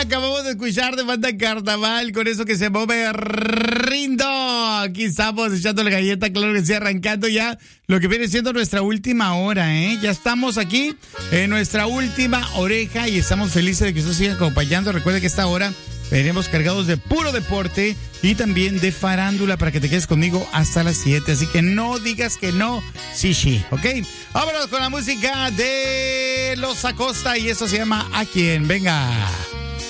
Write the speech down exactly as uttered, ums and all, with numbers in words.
acabamos de escuchar de Banda Carnaval con eso que se mueve rindo. Aquí estamos echando la galleta, claro que sí, arrancando ya lo que viene siendo nuestra última hora, ¿eh? Ya estamos aquí en nuestra última oreja y estamos felices de que usted siga acompañando. Recuerde que esta hora venimos cargados de puro deporte y también de farándula para que te quedes conmigo hasta las siete. Así que no digas que no, sí, sí, ¿ok? Vámonos con la música de Los Acosta y eso se llama ¿A quién? Venga.